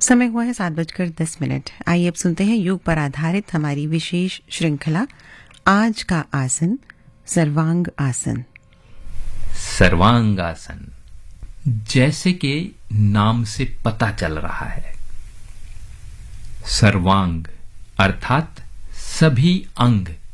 समय हुआ है 7:10। आइए अब सुनते हैं योग पर आधारित हमारी विशेष श्रृंखला आज का आसन सर्वांग आसन। सर्वांग आसन जैसे कि नाम से पता चल रहा है, सर्वांग अर्थात सभी अंग